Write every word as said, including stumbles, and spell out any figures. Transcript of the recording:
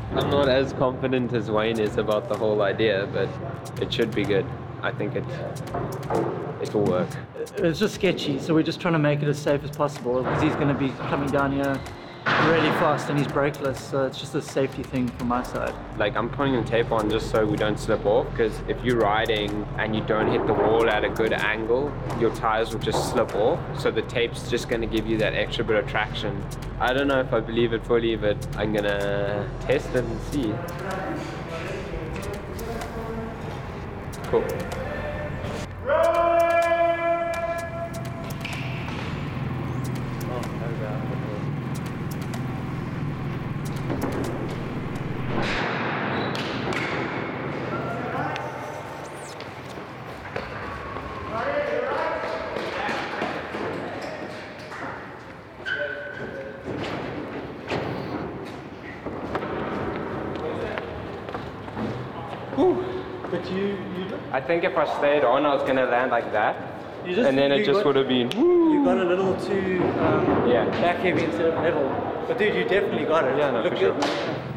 I'm not as confident as Wayne is about the whole idea, but it should be good. I think it it'll work. It's just sketchy, so we're just trying to make it as safe as possible because he's going to be coming down here really fast and he's brakeless, so it's just a safety thing from my side. Like, I'm putting the tape on just so we don't slip off, because if you're riding and you don't hit the wall at a good angle, your tires will just slip off, so the tape's just going to give you that extra bit of traction. I don't know if I believe it fully, but I'm gonna test it and see. Cool. But you, you I think if I stayed on, I was gonna land like that, You just, and then it just would have been. Woo. You got a little too um, Yeah. back heavy instead of level. But dude, you definitely got it. Yeah, no, Look for sure. good.